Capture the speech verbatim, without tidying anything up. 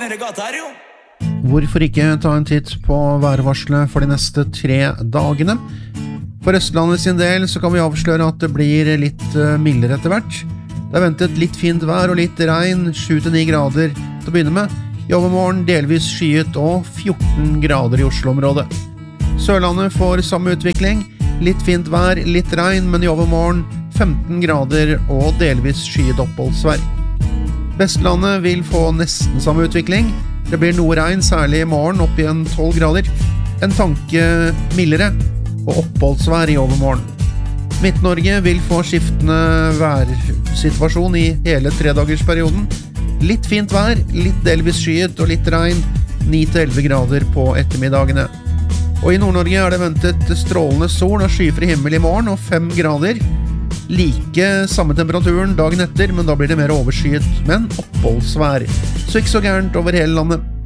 denne gata her, jo. Hvorfor ikke ta en titt på værvarselet for de neste tre dagene? For Østlandet sin del så kan vi avsløre at det blir litt mildere etter hvert. Det er ventet litt fint vær og litt regn, sju til ni grader til å begynne med. I overmorgen delvis skyet og fjorten grader i Oslo-området. Sørlandet får samme utvikling, litt fint vær, litt regn, men i overmorgen femten grader og delvis skyet oppholdsvær. Vestlandet vil få nesten samme utvikling. Det blir noe regn, særlig i morgen, opp igjen tolv grader. En tanke mildere og oppholdsvær i overmorgen. Midt-Norge vil få skiftende værsituasjon i hele tredagersperioden. Litt fint vær, litt delvis skyet og litt regn, ni til elleve grader på ettermiddagene. Og i Nord-Norge er det ventet strålende sol og skyfri himmel i morgen og fem grader. Like samme temperaturen dagen etter, men da blir det mer overskyet, men oppholdsvær. Så ikke så gærent over hele landet.